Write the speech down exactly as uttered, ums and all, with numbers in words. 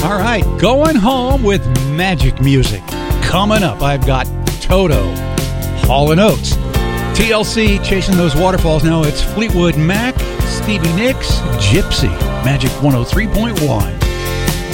All right, going home with magic music. Coming up, I've got Toto, Hall and Oates, T L C, Chasing Those Waterfalls. Now it's Fleetwood Mac, Stevie Nicks, Gypsy, Magic one oh three point one.